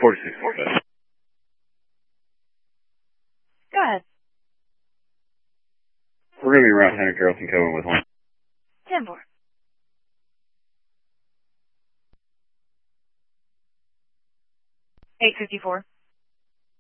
46. Go ahead. We're going to be around Henry Carrollton Cohen with 1. 10-4. $8.54.